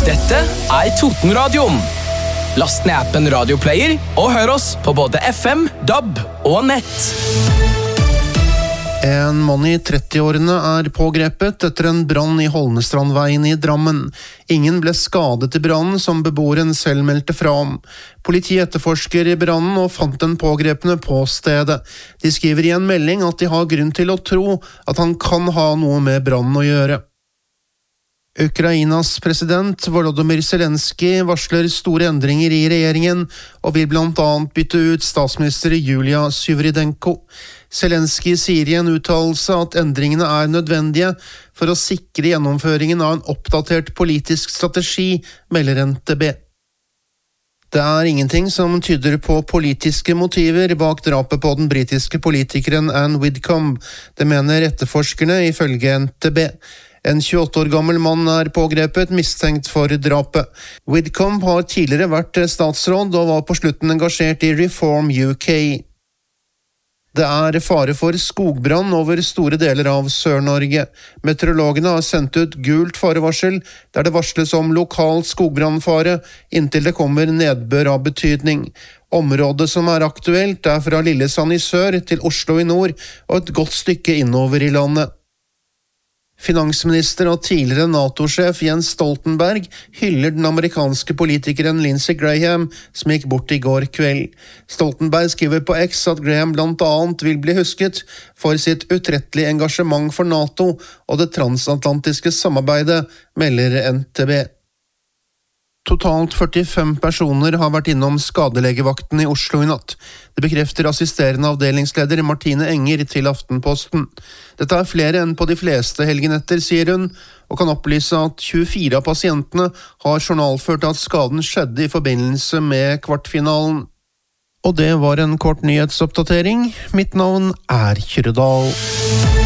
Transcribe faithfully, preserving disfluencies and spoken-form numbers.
Dette er Totenradioen. Last ned appen Radioplayer og hør oss på både F M, D A B og nett. En mann i trettiårene er pågrepet etter en brann i Holmestrandveien i Drammen. Ingen ble skadet i brannen som beboeren selv meldte fra om. Politiet etterforsker i brannen og fant den pågrepne på stedet. De skriver i en melding at de har grunn til å tro at han kan ha noe med brannen å gjøre. Ukrainas president Volodymyr Zelensky varsler store endringer i regjeringen og vil blant annet bytte ut statsminister Julia Sviridenko. Zelensky sier i en uttalelse at endringene er nødvendige for å sikre gjennomføringen av en oppdatert politisk strategi, melder N T B. Det er ingenting som tyder på politiske motiver bak drapet på den britiske politikeren Anne Widdecombe. Det mener etterforskerne ifølge N T B. En tjueåtte år gammel mann er pågrepet mistenkt for drapet. Widdecombe har tidligere vært statsråd og var på slutten engasjert i Reform U K. Det er fare for skogbrann over store deler av Sør-Norge. Meteorologene har sendt ut gult farevarsel, der det varsles om lokal skogbrannfare inntil det kommer nedbør av betydning. Området som er aktuelt er fra Lillesand i sør til Oslo i nord og et godt stykke innover i landet. Finansminister og tidligere NATO-sjef Jens Stoltenberg hyller den amerikanske politikeren Lindsey Graham, som gikk bort i går kveld. Stoltenberg skriver på X at Graham blant annet vil bli husket for sitt utrettelige engasjement for NATO og det transatlantiske samarbeidet, melder N T B. Totalt førtifem personer har vært innom skadelegevakten i Oslo i natt. Det bekrefter assisterende avdelingsleder Martine Enger til Aftenposten. Dette er flere enn på de fleste helgenetter, sier hun, og kan opplyse at tjuefire av pasientene har journalført at skaden skjedde i forbindelse med kvartfinalen. Og det var en kort nyhetsoppdatering. Mitt navn er Kyrre Dahl.